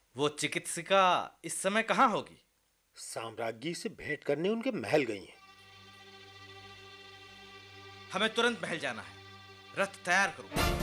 वो चिकित्सिका इस समय कहाँ होगी? साम्राज्ञी से भेंट करने उनके महल गई हैं। हमें तुरंत महल जाना है। रथ तैयार करो।